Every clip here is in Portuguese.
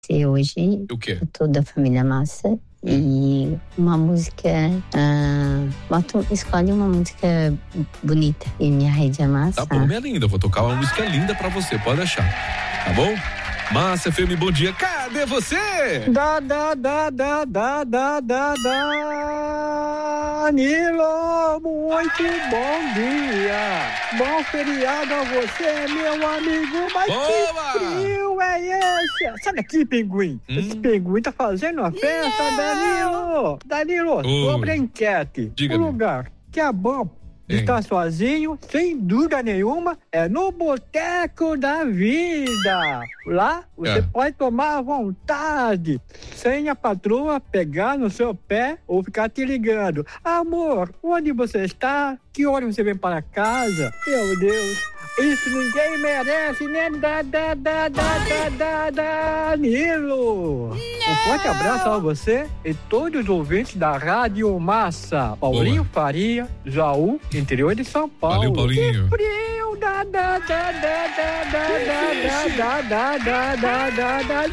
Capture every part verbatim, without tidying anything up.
hoje. O quê? Toda a família Massa. E uma música, ah, bota, escolhe uma música bonita e minha rede é Massa. Tá bom, minha linda, vou tocar uma música linda pra você, pode deixar, tá bom? Massa F M, bom dia, cadê você? Da, da, da, da, da, da, da, Danilo, muito bom dia, bom feriado a você, meu amigo, mas Boa! que frio é esse? Sai daqui, pinguim, hum? Esse pinguim tá fazendo uma festa, yeah! Danilo, Danilo, Oi. sobre a enquete, Diga o lugar que é bom de estar sozinho, sem dúvida nenhuma, é no Boteco da Vida. Lá você é. pode tomar à vontade, sem a patroa pegar no seu pé ou ficar te ligando. Amor, onde você está? Que hora você vem para casa? Meu Deus, isso ninguém merece, né? Da, da, da, da, da, da, Danilo. Um forte abraço a você e todos os ouvintes da Rádio Massa. Paulinho Boa. Faria, Jaú, interior de São Paulo. Valeu, Paulinho. Que frio, da, da, da, da, da, da, da, da, da, da, da, da,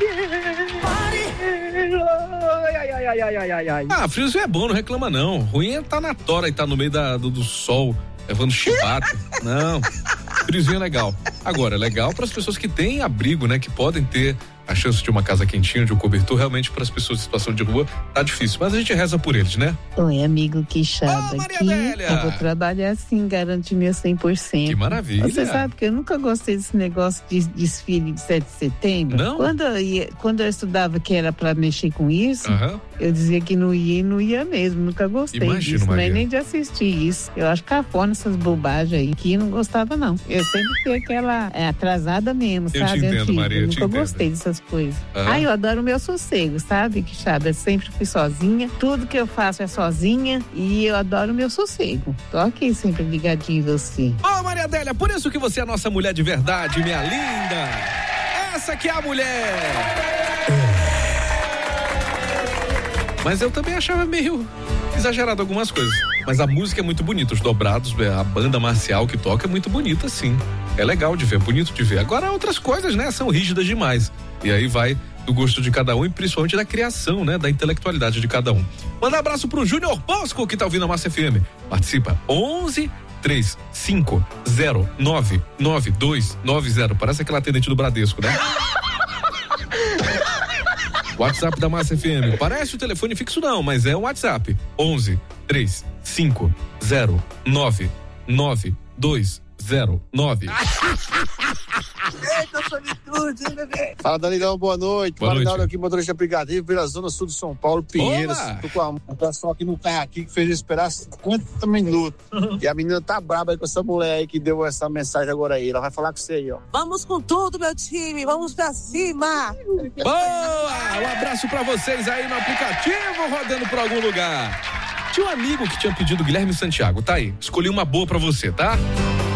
ai, ai, ai, ai, ai, ai. Ah, friozinho é bom, não reclama não. Ruim é tá na tora e tá no meio da, do, do sol, levando chibata. Não, friozinho é legal. Agora, é legal para as pessoas que têm abrigo, né? Que podem ter a chance de uma casa quentinha, de um cobertor. Realmente, para as pessoas em situação de rua, tá difícil. Mas a gente reza por eles, né? Oi, amigo Quixada. Ô, Maria aqui. Adélia. Eu vou trabalhar assim, garantir meu cem por cento. Que maravilha. Você sabe que eu nunca gostei desse negócio de desfile de sete de setembro. Não? Quando eu, ia, quando eu estudava que era para mexer com isso, uhum. eu dizia que não ia e não ia mesmo. Nunca gostei Imagino, disso, Maria. nem de assistir isso. Eu acho cafona essas bobagens aí, que eu não gostava não. Eu sempre fui aquela é, atrasada mesmo, eu sabe? Te entendo, Antiga. Maria, eu nunca te entendo. gostei dessas coisas. Uhum. Ah, eu adoro o meu sossego, sabe, Quixada? Eu sempre fui sozinha, tudo que eu faço é sozinha e eu adoro o meu sossego. Tô aqui sempre ligadinho em você. Ô, Maria Adélia, por isso que você é a nossa mulher de verdade, minha linda. Essa que é a mulher. Mas eu também achava meio exagerado algumas coisas. Mas a música é muito bonita, os dobrados, a banda marcial que toca é muito bonita, sim. É legal de ver, bonito de ver. Agora outras coisas, né, são rígidas demais. E aí vai do gosto de cada um e principalmente da criação, né, da intelectualidade de cada um. Manda um abraço pro Júnior Bosco, que tá ouvindo a Massa F M. Participa, onze três cinco zero nove nove dois nove zero. Parece aquele atendente do Bradesco, né? WhatsApp da Massa F M. Parece o telefone fixo não, mas é o WhatsApp. onze três cinco zero nove nove dois zero nove. Eita, solitude, hein, bebê? Fala, Danilão, boa noite. Boa Marinaldo noite. aqui, motorista aplicativo pela zona sul de São Paulo, Pinheiros. Olá. Tô com a, o pessoal aqui no carro aqui que fez eu esperar cinquenta minutos. E a menina tá braba aí com essa mulher aí que deu essa mensagem agora aí. Ela vai falar com você aí, ó. Vamos com tudo, meu time. Vamos pra cima. Boa! Um abraço pra vocês aí no aplicativo, rodando por algum lugar. Tinha um amigo que tinha pedido Guilherme Santiago, tá aí. Escolhi uma boa pra você, tá?